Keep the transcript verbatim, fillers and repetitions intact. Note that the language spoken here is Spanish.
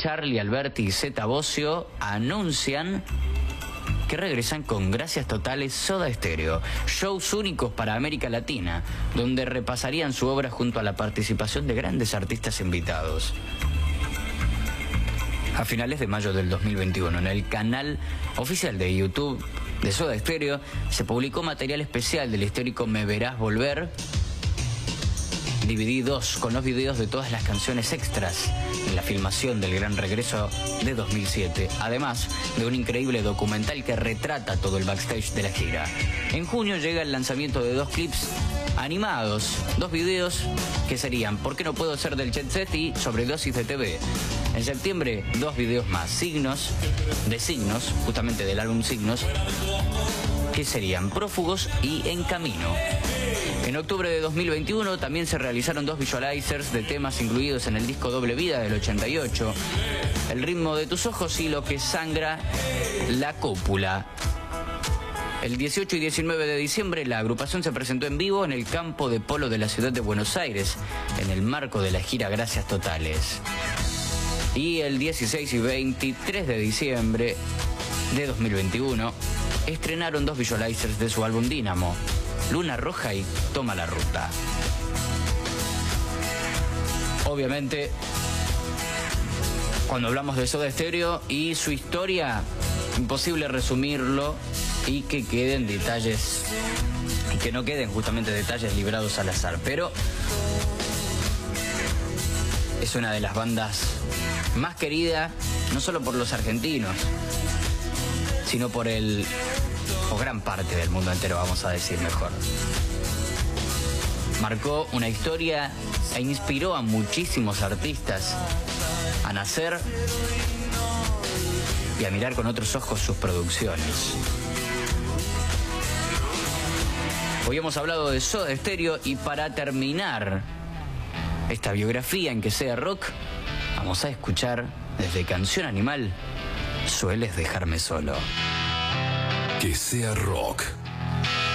Charly Alberti y Zeta Bosio anuncian que regresan con Gracias Totales Soda Stereo, shows únicos para América Latina, donde repasarían su obra junto a la participación de grandes artistas invitados. A finales de mayo del dos mil veintiuno, en el canal oficial de YouTube de Soda Stereo, se publicó material especial del histórico Me Verás Volver, D V D dos, con los videos de todas las canciones extras en la filmación del gran regreso de dos mil siete, además de un increíble documental que retrata todo el backstage de la gira. En junio llega el lanzamiento de dos clips animados, dos videos que serían ¿Por qué no puedo ser del Jet Set? Y Sobredosis de T V. En septiembre, dos videos más, Signos, de Signos, justamente del álbum Signos, que serían Prófugos y En Camino. En octubre de dos mil veintiuno también se realizaron dos visualizers de temas incluidos en el disco Doble Vida del ochenta y ocho, El ritmo de tus ojos y Lo que sangra la cópula. El dieciocho y diecinueve de diciembre la agrupación se presentó en vivo en el campo de polo de la ciudad de Buenos Aires, en el marco de la gira Gracias Totales. Y el dieciséis y veintitrés de diciembre de dos mil veintiuno estrenaron dos visualizers de su álbum Dínamo, Luna Roja y Toma la Ruta. Obviamente, cuando hablamos de Soda Stereo y su historia, imposible resumirlo y que queden detalles, y que no queden justamente detalles librados al azar, pero es una de las bandas más querida, no solo por los argentinos, sino por el, o gran parte del mundo entero, vamos a decir mejor. Marcó una historia e inspiró a muchísimos artistas a nacer y a mirar con otros ojos sus producciones. Hoy hemos hablado de Soda Stereo y para terminar esta biografía en Que Sea Rock, vamos a escuchar desde Canción Animal, Sueles dejarme solo. Que Sea Rock.